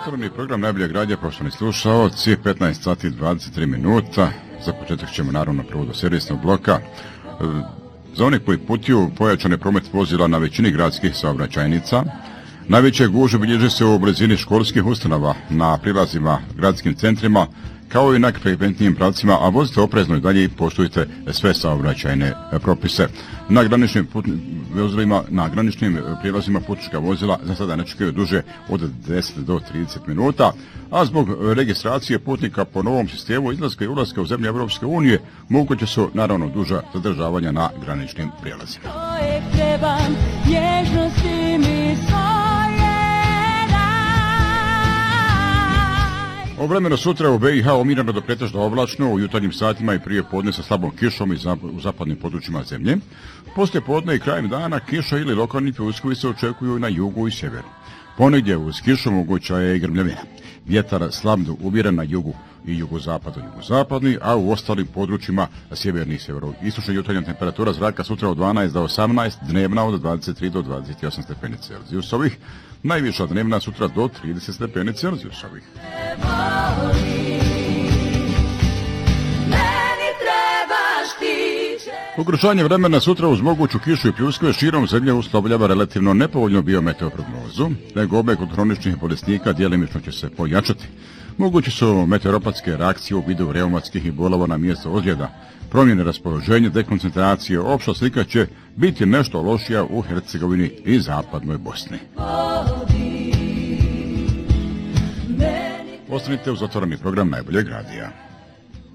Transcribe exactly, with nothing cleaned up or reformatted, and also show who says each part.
Speaker 1: Otvoreni program najboljeg radija, poštovani slušaoci, petnaest sati i dvadeset tri minuta. Za početak ćemo naravno prvo do servisnog bloka. Za one koji putuju, pojačan je promet vozila na većini gradskih saobraćajnica. Najveće gužve bilježe se u blizini školskih ustanova, na prilazima gradskim centrima, kao i na frekventnijim pravcima, a vozite oprezno i dalje i poštujte sve saobraćajne propise. Na graničnim vozilima, na graničnim prijelazima putnička vozila za sada ne čekaju duže od deset do trideset minuta, a zbog registracije putnika po novom sistemu izlaska i ulaska u zemlje Evropske unije moguće su naravno duža zadržavanja na graničnim prijelazima. O vremenu sutra u B i H umirano do pretežno oblačno, u jutarnjim satima i prije podne sa slabom kišom i u zapadnim područjima zemlje. Poslije podne i krajem dana kiša ili lokalni pljuskovi se očekuju na jugu i sjeveru. Ponegdje uz kišu moguća je i grmljavina. Vjetar slab do umjeren na jugu i jugozapadu i jugozapadni, a u ostalim područjima sjeverni i sjeveroistočna jutarnja temperatura zraka sutra od dvanaest do osamnaest, dnevna od dvadeset tri do dvadeset osam stepeni Celzijusovih, najviša dnevna sutra do trideset stepeni Celzijusovih. Pogoršanje vremena sutra uz moguću kišu i pljuskove širom zemlje uslovljava relativno nepovoljnu biometeoprognozu, nego oblik od hroničnih bolesnika djelimično će se pojačati. Moguće su meteoropatske reakcije u vidu reumatskih i bolova na mjesto ozljeda, promjene raspoloženja, dekoncentracije. Opšta slika će biti nešto lošija u Hercegovini i zapadnoj Bosni. Ostanite uz otvoreni program najboljeg radija.